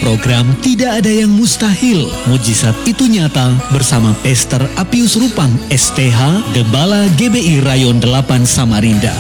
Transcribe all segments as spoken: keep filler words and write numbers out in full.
program Tidak Ada Yang Mustahil, Mujizat Itu Nyata bersama Pastor Apius Rupang S T H, Gembala G B I Rayon delapan Samarinda.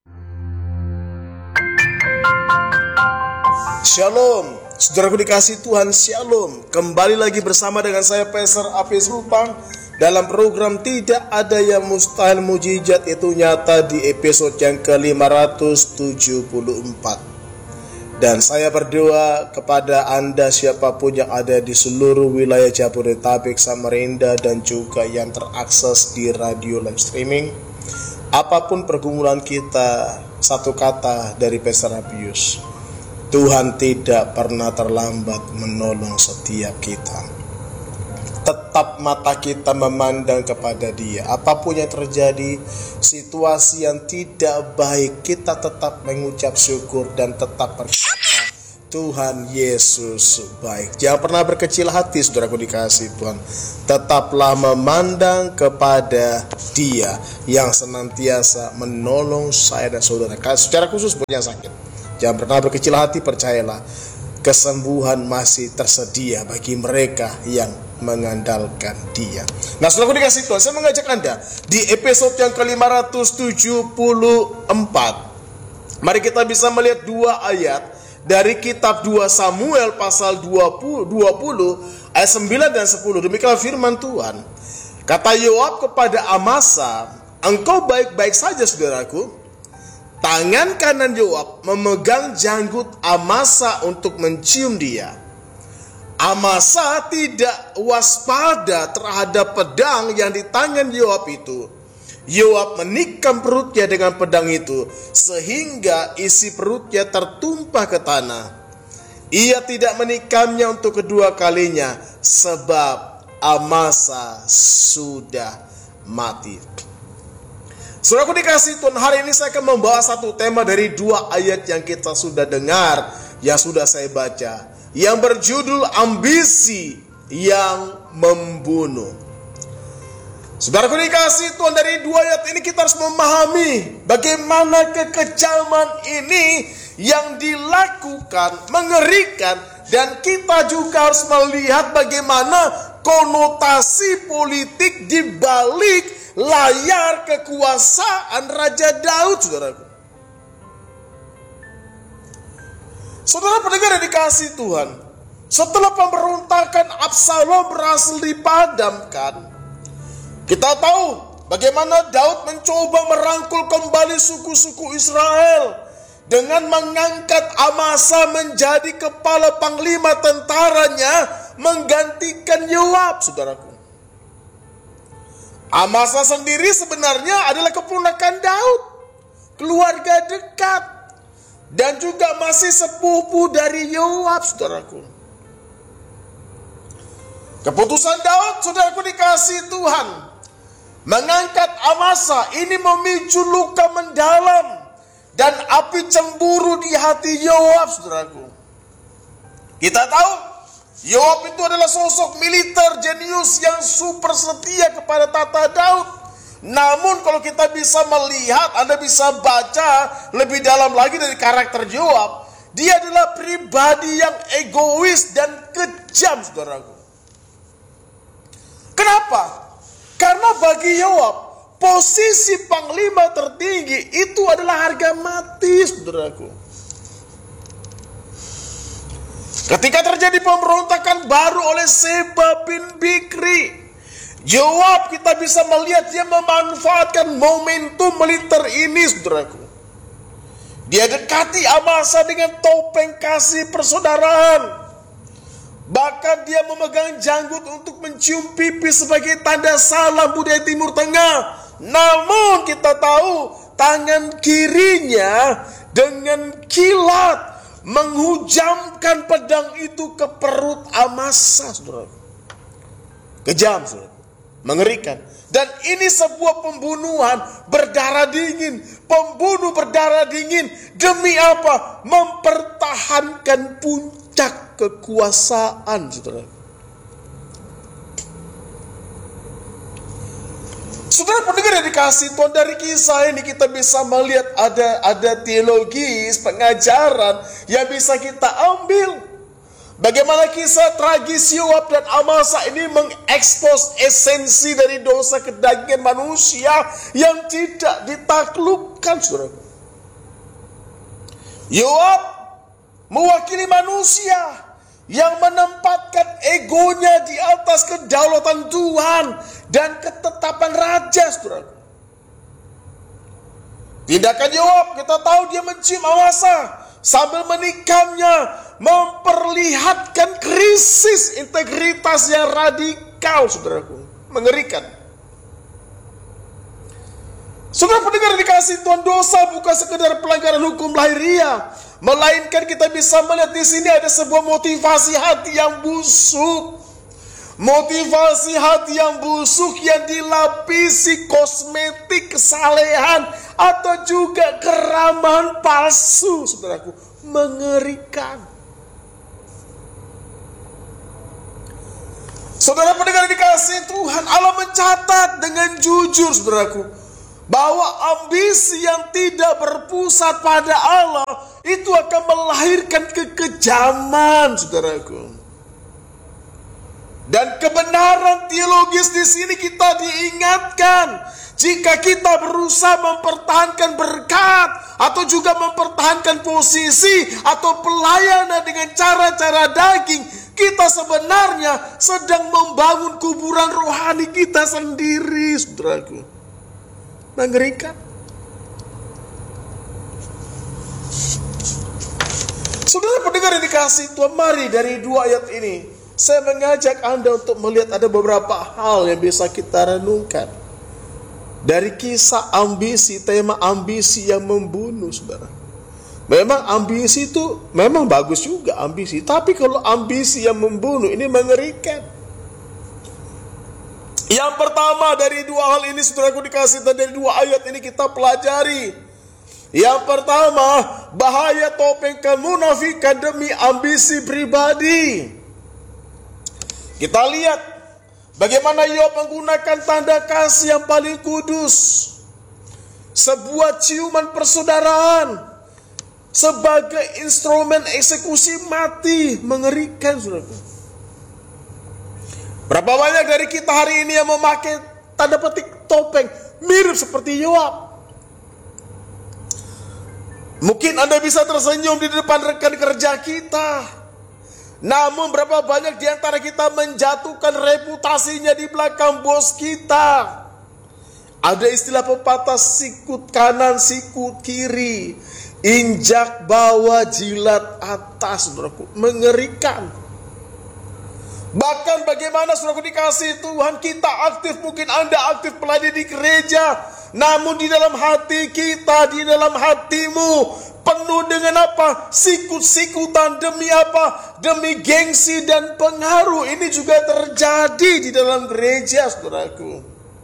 Shalom, saudaraku dikasih Tuhan, Shalom. Kembali lagi bersama dengan saya Pastor Apius Rupang dalam program Tidak Ada Yang Mustahil, Mujizat Itu Nyata di episode yang ke lima ratus tujuh puluh empat. Dan saya berdoa kepada Anda siapapun yang ada di seluruh wilayah Jabodetabek, Samarinda, dan juga yang terakses di radio live streaming. Apapun pergumulan kita, satu kata dari Pastor Apius: Tuhan tidak pernah terlambat menolong setiap kita. Tetap mata kita memandang kepada Dia. Apapun yang terjadi, situasi yang tidak baik, kita tetap mengucap syukur dan tetap berkata, Tuhan Yesus baik. Jangan pernah berkecil hati, saudaraku dikasih Tuhan. Tetaplah memandang kepada Dia yang senantiasa menolong saya dan saudara. Secara khusus buat yang sakit, jangan pernah berkecil hati, percayalah, kesembuhan masih tersedia bagi mereka yang mengandalkan Dia. Nah, saudaraku dikasih Tuhan, saya mengajak Anda di episode yang ke lima ratus tujuh puluh empat. Mari kita bisa melihat dua ayat dari kitab dua Samuel pasal dua puluh ayat sembilan dan sepuluh. Demikianlah firman Tuhan. Kata Yoab kepada Amasa, engkau baik-baik saja, saudaraku. Tangan kanan Yoab memegang janggut Amasa untuk mencium dia. Amasa tidak waspada terhadap pedang yang di tangan Yoab itu. Yoab menikam perutnya dengan pedang itu, sehingga isi perutnya tertumpah ke tanah. Ia tidak menikamnya untuk kedua kalinya, sebab Amasa sudah mati. Saudaraku dikasih Tuhan, hari ini saya akan membawa satu tema dari dua ayat yang kita sudah dengar, yang sudah saya baca, yang berjudul ambisi yang membunuh. Saudaraku dikasih Tuhan, dari dua ayat ini kita harus memahami bagaimana kekejaman ini yang dilakukan mengerikan, dan kita juga harus melihat bagaimana konotasi politik di balik layar kekuasaan Raja Daud, saudaraku. Saudara pendengar yang dikasih Tuhan, setelah pemberontakan Absalom berhasil dipadamkan, kita tahu bagaimana Daud mencoba merangkul kembali suku-suku Israel dengan mengangkat Amasa menjadi kepala panglima tentaranya, menggantikan Yoab, saudaraku. Amasa sendiri sebenarnya adalah keponakan Daud, keluarga dekat, dan juga masih sepupu dari Yoab, saudaraku. Keputusan Daud, saudaraku dikasih Tuhan, mengangkat Amasa ini memicu luka mendalam dan api cemburu di hati Yoab, saudaraku. Kita tahu Yoab itu adalah sosok militer jenius yang super setia kepada tata Daud. Namun kalau kita bisa melihat, Anda bisa baca lebih dalam lagi dari karakter Yoab, dia adalah pribadi yang egois dan kejam, saudaraku. Kenapa? Karena bagi Yoab, posisi panglima tertinggi itu adalah harga mati, saudaraku. Ketika terjadi pemberontakan baru oleh Seba bin Bikri, Yoab kita bisa melihat dia memanfaatkan momentum militer ini, saudaraku. Dia dekati Amasa dengan topeng kasih persaudaraan. Bahkan dia memegang janggut untuk mencium pipi sebagai tanda salam budaya Timur Tengah. Namun kita tahu tangan kirinya dengan kilat menghujamkan pedang itu ke perut Amasa, saudara. Kejam, saudara. Mengerikan. Dan ini sebuah pembunuhan berdarah dingin. Pembunuh berdarah dingin. Demi apa? Mempertahankan puncak kekuasaan, saudara. Saudara pendengar yang dikasih Tuhan, dari kisah ini kita bisa melihat ada ada teologis, pengajaran yang bisa kita ambil. Bagaimana kisah tragis Yoab dan Amasa ini mengekspos esensi dari dosa kedagingan manusia yang tidak ditaklukkan, saudara. Yoab mewakili manusia yang menempatkan egonya di atas kedaulatan Tuhan dan ketetapan raja, saudara. Tindakan Yoab, kita tahu dia mencium Amasa sambil menikamnya, memperlihatkan krisis integritas yang radikal, saudaraku. Mengerikan. Saudara pendengar dikasih Tuhan, dosa bukan sekedar pelanggaran hukum lahiriah, melainkan kita bisa melihat di sini ada sebuah motivasi hati yang busuk. Motivasi hati yang busuk yang dilapisi kosmetik kesalehan atau juga keramahan palsu, saudaraku. Mengerikan. Saudara pendengar dikasih Tuhan, Allah mencatat dengan jujur, saudaraku, bahwa ambisi yang tidak berpusat pada Allah itu akan melahirkan kekejaman, saudaraku. Dan kebenaran teologis di sini kita diingatkan, jika kita berusaha mempertahankan berkat atau juga mempertahankan posisi atau pelayanan dengan cara-cara daging, kita sebenarnya sedang membangun kuburan rohani kita sendiri, saudaraku. Mengerikan. Saudara pendengar yang dikasih Tuhan, mari dari dua ayat ini saya mengajak Anda untuk melihat ada beberapa hal yang bisa kita renungkan dari kisah ambisi, tema ambisi yang membunuh, saudara. Memang ambisi itu memang bagus juga ambisi, tapi kalau ambisi yang membunuh ini mengerikan. Yang pertama dari dua hal ini, saudaraku dikasih, dari dua ayat ini kita pelajari. Yang pertama, bahaya topeng kemunafikan demi ambisi pribadi. Kita lihat bagaimana Yoab menggunakan tanda kasih yang paling kudus, sebuah ciuman persaudaraan, sebagai instrumen eksekusi mati. Mengerikan, saudaraku. Berapa banyak dari kita hari ini yang memakai tanda petik topeng mirip seperti Yoab? Mungkin Anda bisa tersenyum di depan rekan kerja kita, namun berapa banyak di antara kita menjatuhkan reputasinya di belakang bos kita. Ada istilah pepatah, sikut kanan, sikut kiri, injak bawah, jilat atas, saudaraku. Mengerikan. Bahkan bagaimana, saudaraku dikasih Tuhan, kita aktif, mungkin Anda aktif melayani di gereja, namun di dalam hati kita, di dalam hatimu penuh dengan apa? Sikut-sikutan. Demi apa? Demi gengsi dan pengaruh. Ini juga terjadi di dalam gereja, saudaraku.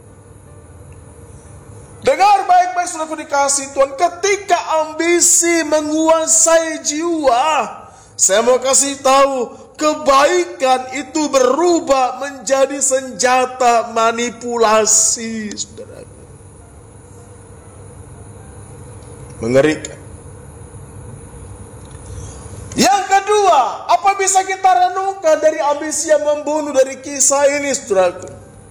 Dengar baik-baik, saudaraku dikasih Tuhan, ketika ambisi menguasai jiwa, saya mau kasih tahu, kebaikan itu berubah menjadi senjata manipulasi, saudaraku. Mengerikan. Yang kedua, apa bisa kita renungkan dari ambisi yang membunuh dari kisah ini, saudaraku?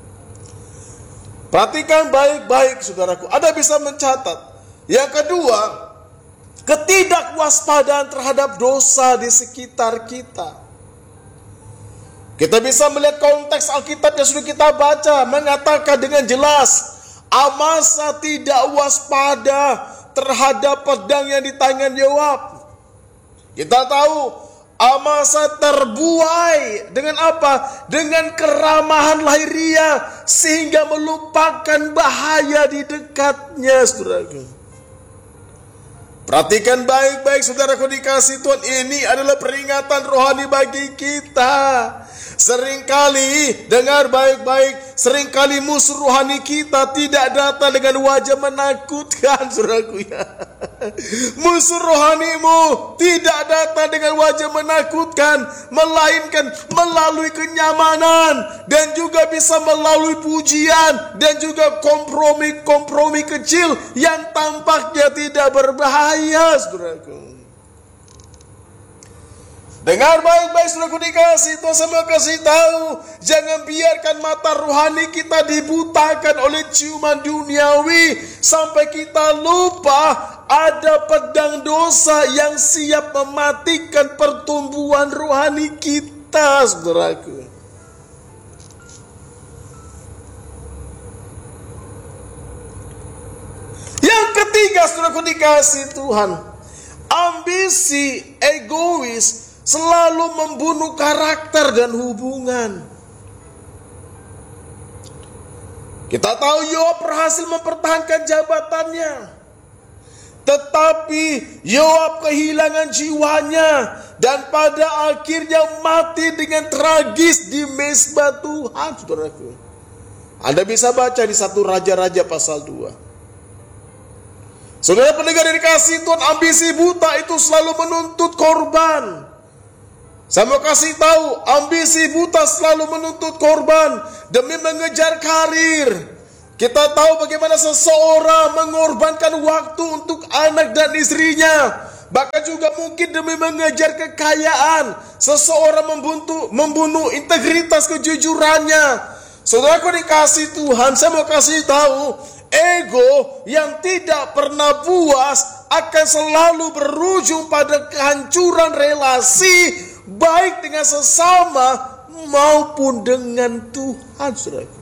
Perhatikan baik-baik, saudaraku. Anda bisa mencatat. Yang kedua, ketidakwaspadaan terhadap dosa di sekitar kita. Kita bisa melihat konteks Alkitab yang sudah kita baca, mengatakan dengan jelas, Amasa tidak waspada terhadap pedang yang di tangan Yoab. Kita tahu Amasa terbuai dengan apa? Dengan keramahan lahiriah, sehingga melupakan bahaya di dekatnya, saudaraku. Perhatikan baik-baik, saudaraku dikasih Tuhan, ini adalah peringatan rohani bagi kita. Seringkali, dengar baik-baik, seringkali musuh rohani kita tidak datang dengan wajah menakutkan, saudaraku ya. Musuh rohanimu tidak datang dengan wajah menakutkan, melainkan melalui kenyamanan, dan juga bisa melalui pujian, dan juga kompromi-kompromi kecil yang tampaknya tidak berbahaya, saudaraku. Dengar baik-baik saudaraku dikasih Tuhan, saya kasih tahu, jangan biarkan mata rohani kita dibutakan oleh ciuman duniawi sampai kita lupa ada pedang dosa yang siap mematikan pertumbuhan rohani kita, saudaraku. Yang ketiga, saudaraku dikasih Tuhan, ambisi egois selalu membunuh karakter dan hubungan. Kita tahu Yoab berhasil mempertahankan jabatannya, tetapi Yoab kehilangan jiwanya dan pada akhirnya mati dengan tragis di mezbah Tuhan, saudaraku. Anda bisa baca di satu Raja-Raja pasal dua. Saudara pendengar yang dikasihi Tuhan, ambisi buta itu selalu menuntut korban. Saya mau kasih tahu, ambisi buta selalu menuntut korban demi mengejar karir. Kita tahu bagaimana seseorang mengorbankan waktu untuk anak dan istrinya. Bahkan juga mungkin demi mengejar kekayaan. Seseorang membunuh, membunuh integritas kejujurannya. Saudaraku dikasih Tuhan, saya mau kasih tahu, ego yang tidak pernah puas akan selalu berujung pada kehancuran relasi, baik dengan sesama maupun dengan Tuhan, saudara.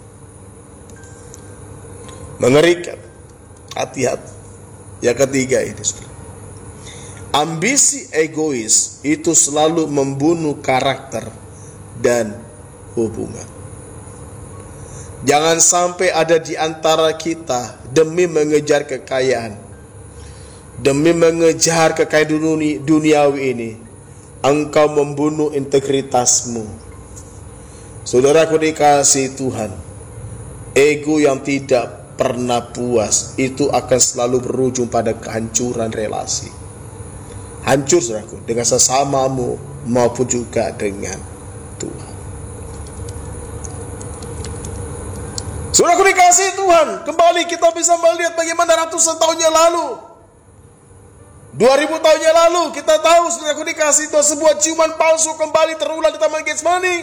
Mengerikan. Hati-hati. Yang ketiga ini, saudara. Ambisi egois itu selalu membunuh karakter dan hubungan. Jangan sampai ada di antara kita demi mengejar kekayaan, demi mengejar kekayaan duniawi ini, engkau membunuh integritasmu. Saudaraku dikasihi Tuhan, ego yang tidak pernah puas itu akan selalu berujung pada kehancuran relasi. Hancur, saudaraku, dengan sesamamu maupun juga dengan Tuhan. Saudaraku dikasihi Tuhan, kembali kita bisa melihat bagaimana ratusan tahun yang lalu, dua ribu tahun yang lalu, kita tahu saudaraku dikasihi Tuhan, sebuah ciuman palsu kembali terulang di Taman Getsemani.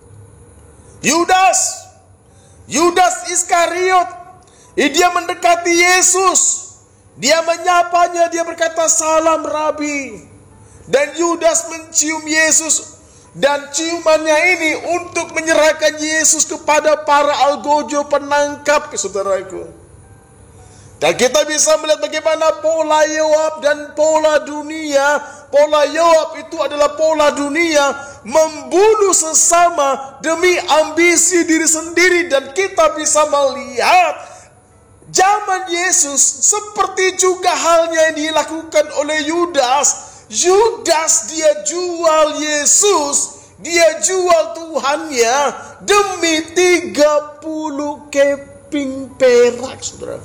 Yudas, Yudas Iskariot, dia mendekati Yesus, dia menyapanya, dia berkata, "Salam Rabi." Dan Yudas mencium Yesus, dan ciumannya ini untuk menyerahkan Yesus kepada para algojo penangkap, saudaraku. Dan kita bisa melihat bagaimana pola Yoab dan pola dunia. Pola Yoab itu adalah pola dunia, membunuh sesama demi ambisi diri sendiri. Dan kita bisa melihat zaman Yesus seperti juga halnya yang dilakukan oleh Yudas. Yudas dia jual Yesus, dia jual Tuhannya demi tiga puluh keping perak, saudara.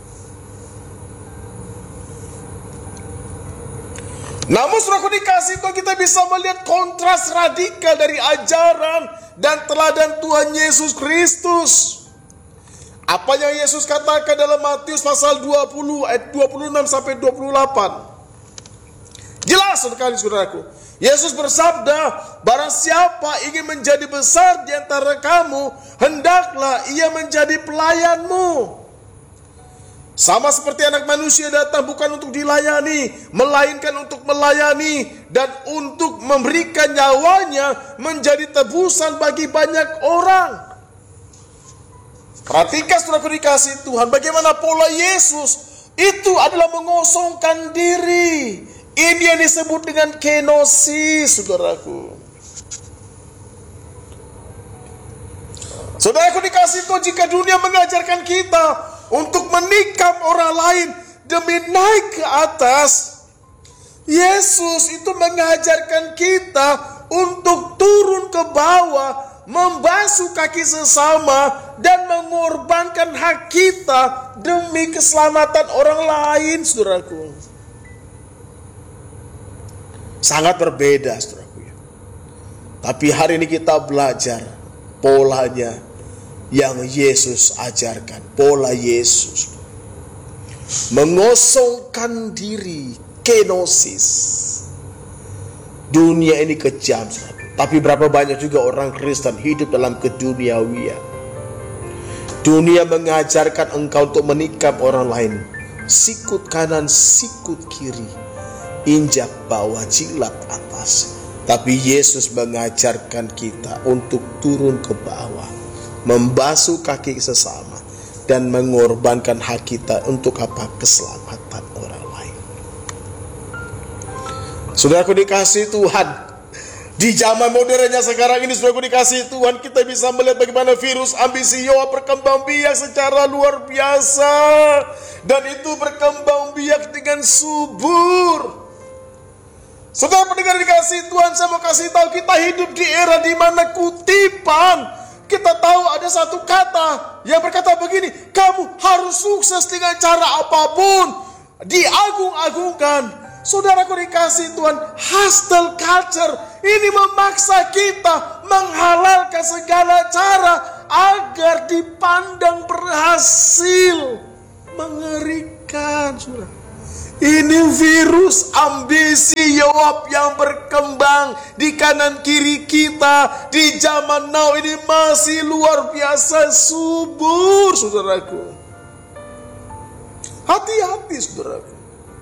Namun saudaraku dikasih Tuhan, kita bisa melihat kontras radikal dari ajaran dan teladan Tuhan Yesus Kristus. Apa yang Yesus katakan dalam Matius pasal dua puluh ayat dua puluh enam sampai dua puluh delapan. Jelas sekali, saudaraku. Yesus bersabda, "Barang siapa ingin menjadi besar di antara kamu, hendaklah ia menjadi pelayanmu. Sama seperti anak manusia datang bukan untuk dilayani, melainkan untuk melayani dan untuk memberikan nyawanya menjadi tebusan bagi banyak orang." Perhatikan saudaraku dikasih Tuhan, bagaimana pola Yesus itu adalah mengosongkan diri. Ini yang disebut dengan kenosis, saudaraku. Saudaraku dikasih Tuhan, jika dunia mengajarkan kita untuk menikam orang lain demi naik ke atas, Yesus itu mengajarkan kita untuk turun ke bawah, membasuh kaki sesama, dan mengorbankan hak kita demi keselamatan orang lain, saudaraku. Sangat berbeda, saudaraku. Tapi hari ini kita belajar polanya yang Yesus ajarkan. Pola Yesus mengosongkan diri, kenosis. Dunia ini kejam, saudara. Tapi berapa banyak juga orang Kristen hidup dalam keduniawian. Dunia mengajarkan engkau untuk menikam orang lain. Sikut kanan, sikut kiri, injak bawah, jilat atas. Tapi Yesus mengajarkan kita untuk turun ke bawah, membasuh kaki sesama, dan mengorbankan hak kita untuk apa? Keselamatan orang lain. Saudaraku dikasihi Tuhan, di zaman modernnya sekarang ini, saudaraku dikasihi Tuhan, kita bisa melihat bagaimana virus ambisi Yoa berkembang biak secara luar biasa. Dan itu berkembang biak dengan subur. Saudara pendengar dikasihi Tuhan, saya mau kasih tahu, kita hidup di era di mana kutipan. Kita tahu ada satu kata yang berkata begini, kamu harus sukses dengan cara apapun, diagung-agungkan. Saudaraku dikasihi Tuhan, hustle culture ini memaksa kita menghalalkan segala cara agar dipandang berhasil. Mengerikan, saudara. Ini virus ambisi Yoab yang berkembang di kanan kiri kita di zaman now ini masih luar biasa subur, saudaraku. Hati-hati, saudaraku.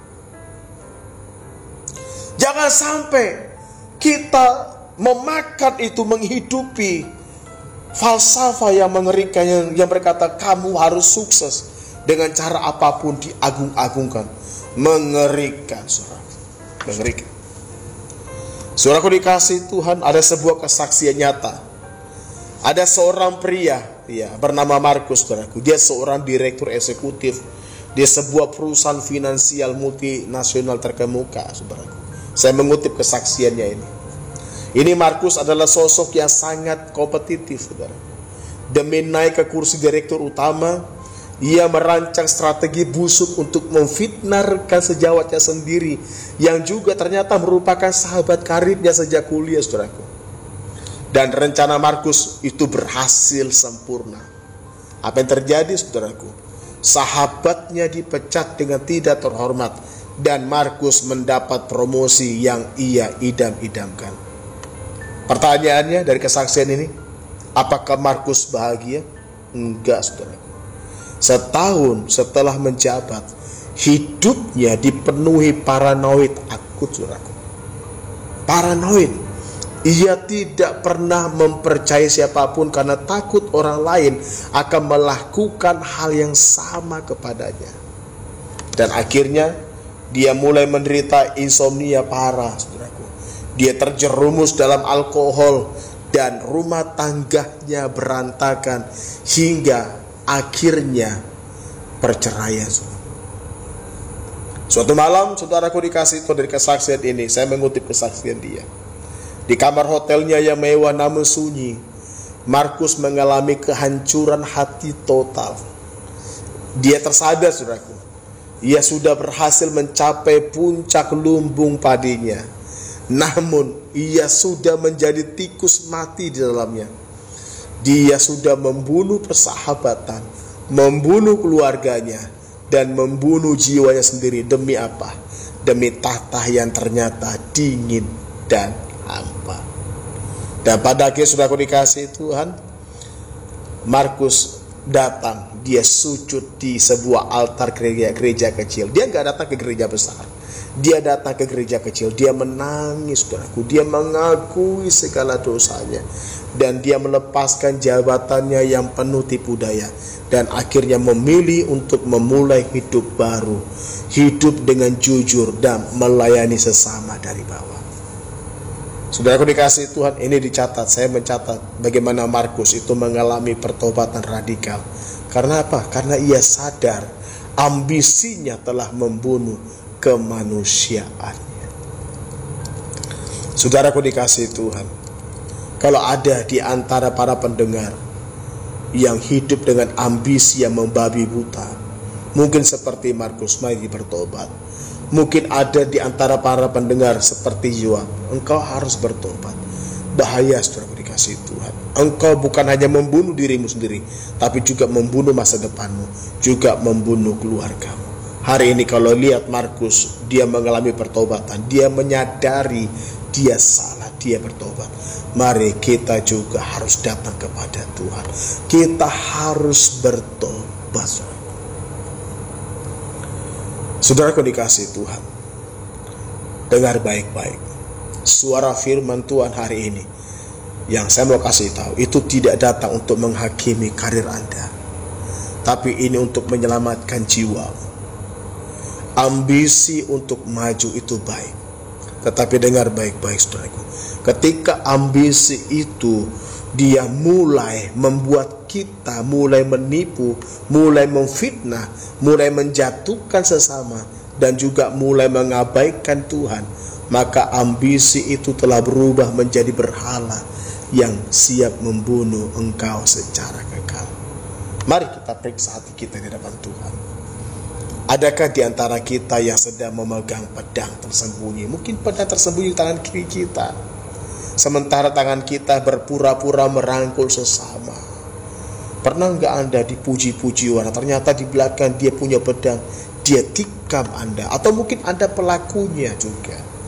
Jangan sampai kita memakan itu, menghidupi falsafah yang mengerikan yang, yang berkata kamu harus sukses dengan cara apapun, diagung-agungkan. Mengerikan, saudara. Mengerikan. Saudaraku dikasihi Tuhan, ada sebuah kesaksian nyata. Ada seorang pria ya, bernama Markus, saudaraku. Dia seorang direktur eksekutif di sebuah perusahaan finansial multinasional terkemuka, saudaraku. Saya mengutip kesaksiannya ini. Ini Markus adalah sosok yang sangat kompetitif, saudara. Demi naik ke kursi direktur utama, ia merancang strategi busuk untuk memfitnah rekan sejawatnya sendiri, yang juga ternyata merupakan sahabat karibnya sejak kuliah, saudaraku. Dan rencana Markus itu berhasil sempurna. Apa yang terjadi, saudaraku? Sahabatnya dipecat dengan tidak terhormat, dan Markus mendapat promosi yang ia idam-idamkan. Pertanyaannya dari kesaksian ini, apakah Markus bahagia? Enggak, saudaraku. Setahun setelah menjabat, hidupnya dipenuhi paranoid akut, saudaraku. Paranoid. Ia tidak pernah mempercayai siapapun karena takut orang lain akan melakukan hal yang sama kepadanya. Dan akhirnya dia mulai menderita insomnia parah, saudaraku. Dia terjerumus dalam alkohol dan rumah tangganya berantakan hingga akhirnya perceraian. Suatu malam, saudaraku dikasih tahu dari kesaksian ini, saya mengutip kesaksian dia. Di kamar hotelnya yang mewah namun sunyi, Markus mengalami kehancuran hati total. Dia tersadar, saudaraku, ia sudah berhasil mencapai puncak lumbung padinya. Namun ia sudah menjadi tikus mati di dalamnya. Dia sudah membunuh persahabatan, membunuh keluarganya, dan membunuh jiwanya sendiri. Demi apa? Demi tahta yang ternyata dingin dan hampa. Dan pada akhirnya, saudaraku dikasihi Tuhan, Markus datang. Dia sujud di sebuah altar gereja, gereja kecil. Dia nggak datang ke gereja besar. Dia datang ke gereja kecil. Dia menangis, saudaraku. Dia mengakui segala dosanya. Dan dia melepaskan jabatannya yang penuh tipu daya. Dan akhirnya memilih untuk memulai hidup baru. Hidup dengan jujur dan melayani sesama dari bawah. Saudaraku dikasihi Tuhan, ini dicatat. Saya mencatat bagaimana Markus itu mengalami pertobatan radikal. Karena apa? Karena ia sadar ambisinya telah membunuh kemanusiaannya. Saudaraku dikasihi Tuhan, kalau ada di antara para pendengar yang hidup dengan ambisi yang membabi buta, mungkin seperti Markus, mari bertobat. Mungkin ada di antara para pendengar seperti Yoab, engkau harus bertobat. Bahaya, saudaraku dikasihi Tuhan. Engkau bukan hanya membunuh dirimu sendiri, tapi juga membunuh masa depanmu, juga membunuh keluargamu. Hari ini kalau lihat Markus, dia mengalami pertobatan. Dia menyadari dia salah, dia bertobat. Mari kita juga harus datang kepada Tuhan. Kita harus bertobat. Saudaraku dikasih Tuhan, dengar baik-baik suara firman Tuhan hari ini. Yang saya mau kasih tahu, itu tidak datang untuk menghakimi karir Anda, tapi ini untuk menyelamatkan jiwa. Ambisi untuk maju itu baik, tetapi dengar baik-baik saudaraku, ketika ambisi itu dia mulai membuat kita mulai menipu, mulai memfitnah, mulai menjatuhkan sesama, dan juga mulai mengabaikan Tuhan, maka ambisi itu telah berubah menjadi berhala yang siap membunuh engkau secara kekal. Mari kita periksa hati kita di hadapan Tuhan. Adakah di antara kita yang sedang memegang pedang tersembunyi? Mungkin pedang tersembunyi di tangan kiri kita, sementara tangan kita berpura-pura merangkul sesama. Pernah nggak Anda dipuji-puji orang, ternyata di belakang dia punya pedang, dia tikam Anda, atau mungkin Anda pelakunya juga.